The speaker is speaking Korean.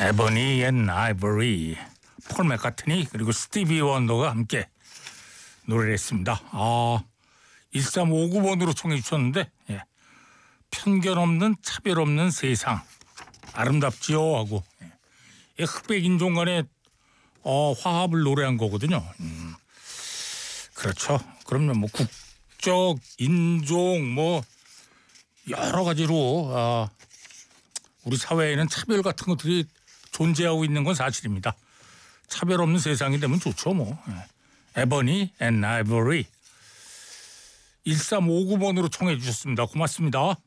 에버니 앤 아이보리, 폴 맥카트니 그리고 스티비 원더가 함께 노래를 했습니다. 1359번으로 청해 주셨는데, 편견 없는 차별 없는 세상 아름답지요 하고, 흑백 인종 간의 화합을 노래한 거거든요. 그렇죠. 그러면 뭐 국적, 인종 뭐 여러 가지로 우리 사회에는 차별 같은 것들이 존재하고 있는 건 사실입니다. 차별 없는 세상이 되면 좋죠 뭐. 에버니 앤 아이보리 1359번으로 청해 주셨습니다. 고맙습니다.